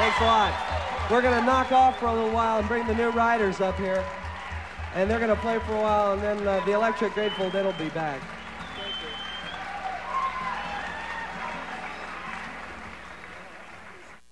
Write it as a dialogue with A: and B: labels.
A: Thanks a lot. We're going to knock off for a little while and bring the New Riders up here. And they're going to play for a while, and then the Electric Grateful Dead will be back.